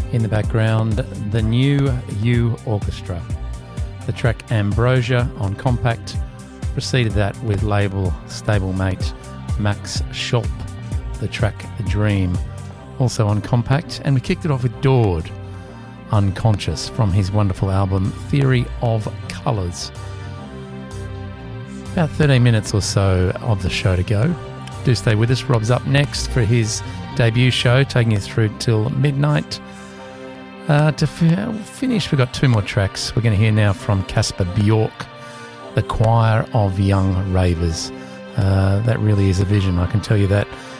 In the background, the New You Orchestra. The track Ambrosia on Compact. Preceded that with label stablemate Max Schulp. The track The Dream, also on Compact. And we kicked it off with Dord, Unconscious, from his wonderful album Theory of Colours. About 13 minutes or so of the show to go. Do stay with us. Rob's up next for his debut show, taking you through till midnight. To finish, we've got two more tracks. We're going to hear now from Casper Bjork, The Choir of Young Ravers. That really is a vision, I can tell you that.